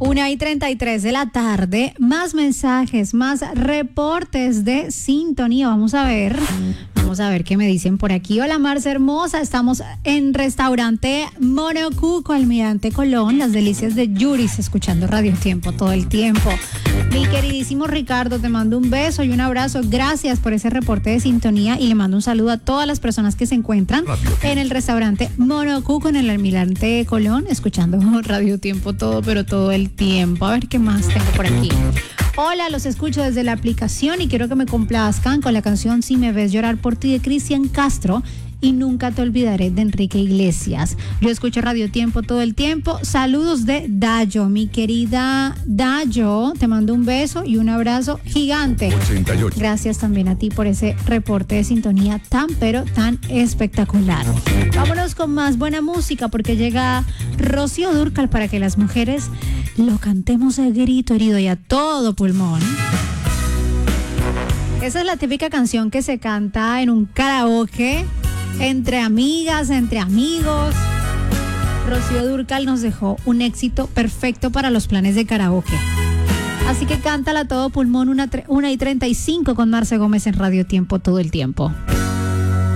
1:33 de la tarde, más mensajes, más reportes de sintonía. Vamos a ver qué me dicen por aquí. Hola, Marce hermosa, estamos en restaurante Monocuco, Almirante Colón, las delicias de Yuris, escuchando Radio Tiempo todo el tiempo. Mi queridísimo Ricardo, te mando un beso y un abrazo. Gracias por ese reporte de sintonía y le mando un saludo a todas las personas que se encuentran en el restaurante Monocuco en el Almirante Colón, escuchando Radio Tiempo todo el tiempo. A ver qué más tengo por aquí. Hola, los escucho desde la aplicación y quiero que me complazcan con la canción Si me ves llorar por ti de Cristian Castro y Nunca te olvidaré de Enrique Iglesias. Yo escucho Radio Tiempo todo el tiempo. Saludos de Dayo, mi querida Dayo, te mando un beso y un abrazo gigante. 88. Gracias también a ti por ese reporte de sintonía tan espectacular. Vámonos con más buena música porque llega Rocío Dúrcal para que las mujeres lo cantemos a grito herido y a todo pulmón. Esa es la típica canción que se canta en un karaoke, entre amigas, entre amigos. Rocío Dúrcal nos dejó un éxito perfecto para los planes de karaoke. Así que cántala a todo pulmón, 1:35 con Marce Gómez en Radio Tiempo todo el tiempo.